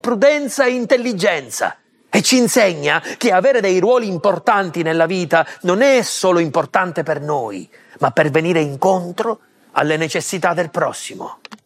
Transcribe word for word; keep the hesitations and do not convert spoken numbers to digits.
prudenza e intelligenza. E ci insegna che avere dei ruoli importanti nella vita non è solo importante per noi, ma per venire incontro alle necessità del prossimo.